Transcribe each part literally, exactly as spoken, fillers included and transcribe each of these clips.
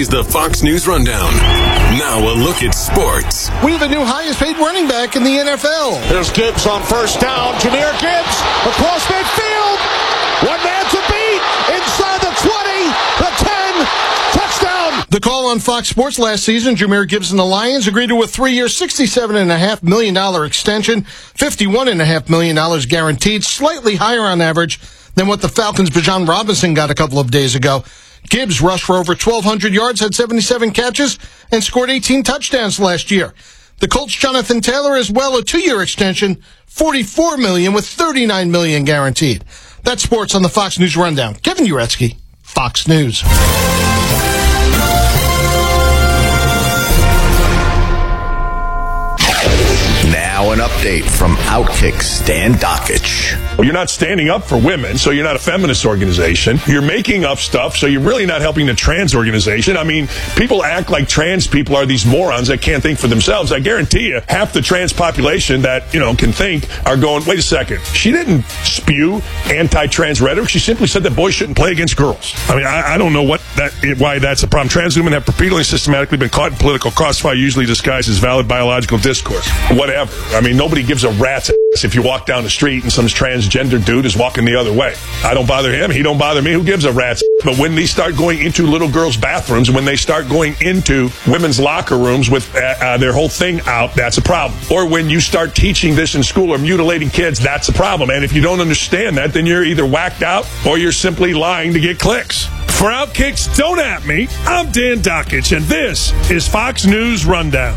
is the Fox News Rundown. Now a look at sports. We have a new highest paid running back in the N F L. There's Gibbs on first down. Jahmyr Gibbs across midfield. One man to beat. Inside the twenty, the ten. Touchdown. The call on Fox Sports last season, Jahmyr Gibbs and the Lions agreed to a three-year, sixty-seven point five million dollars extension, fifty-one point five million dollars guaranteed, slightly higher on average than what the Falcons' Bijan Robinson got a couple of days ago. Gibbs rushed for over twelve hundred yards, had seventy-seven catches, and scored eighteen touchdowns last year. The Colts' Jonathan Taylor as well, a two-year extension, forty-four million dollars with thirty-nine million dollars guaranteed. That's sports on the Fox News Rundown. Kevin Uretsky, Fox News. Now an update from Outkick Stan Dockich. Well, you're not standing up for women, so you're not a feminist organization. You're making up stuff, so you're really not helping the trans organization. I mean, people act like trans people are these morons that can't think for themselves. I guarantee you, half the trans population that, you know, can think are going, wait a second, she didn't spew anti-trans rhetoric. She simply said that boys shouldn't play against girls. I mean, I, I don't know what that, why that's a problem. Trans women have repeatedly systematically been caught in political crossfire, usually disguised as valid biological discourse. Whatever. I mean, nobody gives a rat's ass if you walk down the street and some transgender dude is walking the other way. I don't bother him. He don't bother me. Who gives a rat's ass? But when they start going into little girls' bathrooms, when they start going into women's locker rooms with uh, uh, their whole thing out, that's a problem. Or when you start teaching this in school or mutilating kids, that's a problem. And if you don't understand that, then you're either whacked out or you're simply lying to get clicks. For Outkicks, don't at me. I'm Dan Dockich, and this is Fox News Rundown.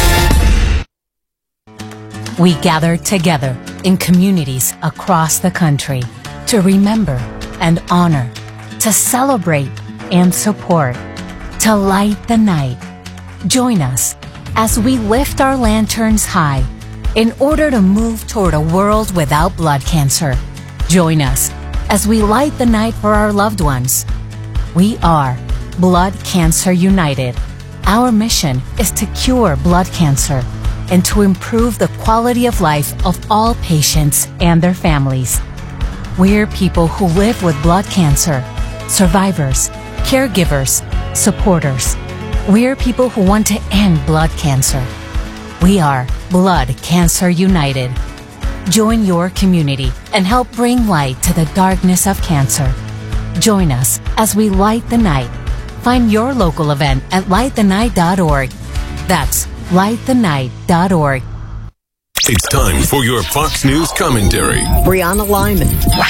We gather together in communities across the country to remember and honor, to celebrate and support, to light the night. Join us as we lift our lanterns high in order to move toward a world without blood cancer. Join us as we light the night for our loved ones. We are Blood Cancer United. Our mission is to cure blood cancer and to improve the quality of life of all patients and their families. We're people who live with blood cancer, survivors, caregivers, supporters. We're people who want to end blood cancer. We are Blood Cancer United. Join your community and help bring light to the darkness of cancer. Join us as we light the night. Find your local event at light the night dot org. That's light the night dot org. It's time for your Fox News commentary. Brianna Lyman.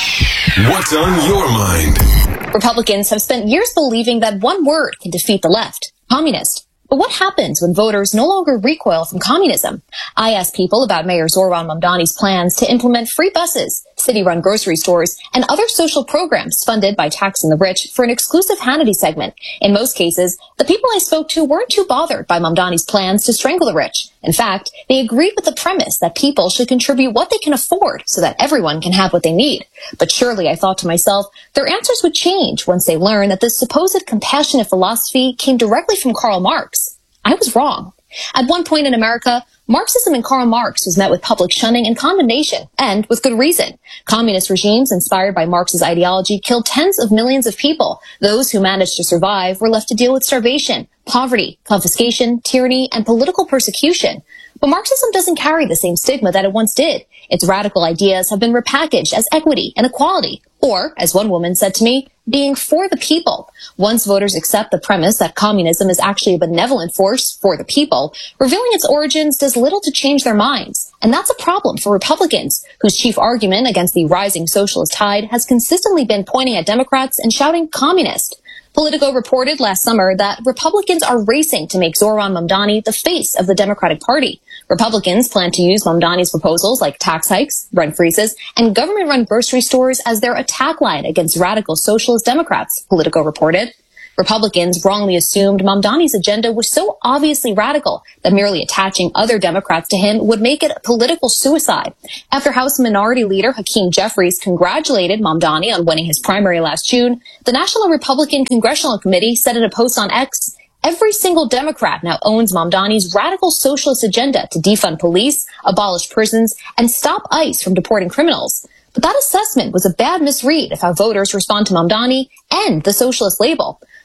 What's on your mind? Republicans have spent years believing that one word can defeat the left: communist. But what happens when voters no longer recoil from communism? I asked people about Mayor Zohran Mamdani's plans to implement free buses, city-run grocery stores, and other social programs funded by taxing the rich for an exclusive Hannity segment. In most cases, the people I spoke to weren't too bothered by Mamdani's plans to strangle the rich. In fact, they agreed with the premise that people should contribute what they can afford so that everyone can have what they need. But surely, I thought to myself, their answers would change once they learned that this supposed compassionate philosophy came directly from Karl Marx. I was wrong. At one point in America, Marxism and Karl Marx was met with public shunning and condemnation, and with good reason. Communist regimes inspired by Marx's ideology killed tens of millions of people. Those who managed to survive were left to deal with starvation, poverty, confiscation, tyranny, and political persecution. But Marxism doesn't carry the same stigma that it once did. Its radical ideas have been repackaged as equity and equality, or, as one woman said to me, being for the people. Once voters accept the premise that communism is actually a benevolent force for the people, revealing its origins does little to change their minds. And that's a problem for Republicans, whose chief argument against the rising socialist tide has consistently been pointing at Democrats and shouting communist. Politico reported last summer that Republicans are racing to make Zohran Mamdani the face of the Democratic Party. Republicans plan to use Mamdani's proposals like tax hikes, rent freezes, and government-run grocery stores as their attack line against radical socialist Democrats, Politico reported. Republicans wrongly assumed Mamdani's agenda was so obviously radical that merely attaching other Democrats to him would make it a political suicide. After House Minority Leader Hakeem Jeffries congratulated Mamdani on winning his primary last June, the National Republican Congressional Committee said in a post on X, "Every single Democrat now owns Mamdani's radical socialist agenda to defund police, abolish prisons, and stop ICE from deporting criminals." But that assessment was a bad misread of how voters respond to Mamdani and the socialist label.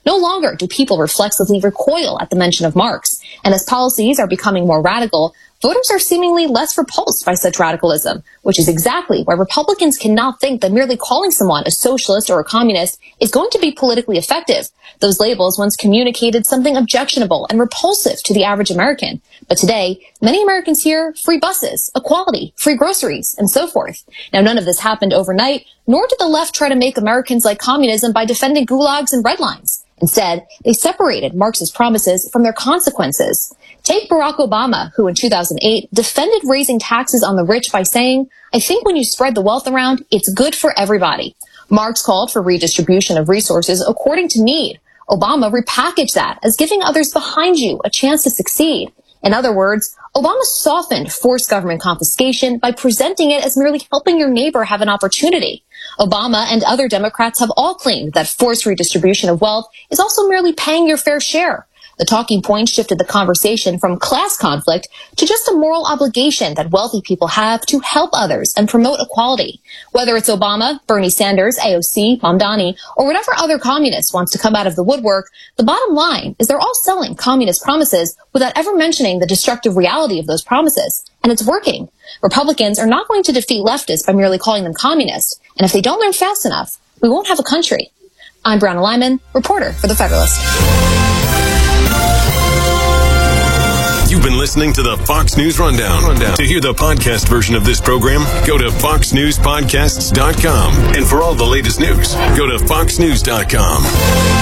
No longer do people reflexively recoil at the mention of Marx. And as policies are becoming more radical, voters are seemingly less repulsed by such radicalism, which is exactly why Republicans cannot think that merely calling someone a socialist or a communist is going to be politically effective. Those labels once communicated something objectionable and repulsive to the average American. But today, many Americans hear free buses, equality, free groceries, and so forth. Now, none of this happened overnight, nor did the left try to make Americans like communism by defending gulags and red lines. Instead, they separated Marx's promises from their consequences. Take Barack Obama, who in two thousand eight defended raising taxes on the rich by saying, "I think when you spread the wealth around, it's good for everybody." Marx called for redistribution of resources according to need. Obama repackaged that as giving others behind you a chance to succeed. In other words, Obama softened forced government confiscation by presenting it as merely helping your neighbor have an opportunity. Obama and other Democrats have all claimed that forced redistribution of wealth is also merely paying your fair share. The talking point shifted the conversation from class conflict to just a moral obligation that wealthy people have to help others and promote equality. Whether it's Obama, Bernie Sanders, A O C, Mamdani, or whatever other communist wants to come out of the woodwork, the bottom line is they're all selling communist promises without ever mentioning the destructive reality of those promises. And it's working. Republicans are not going to defeat leftists by merely calling them communist. And if they don't learn fast enough, we won't have a country. I'm Brianna Lyman, reporter for The Federalist. You've been listening to the Fox News Rundown. Rundown. To hear the podcast version of this program, go to fox news podcasts dot com. And for all the latest news, go to fox news dot com.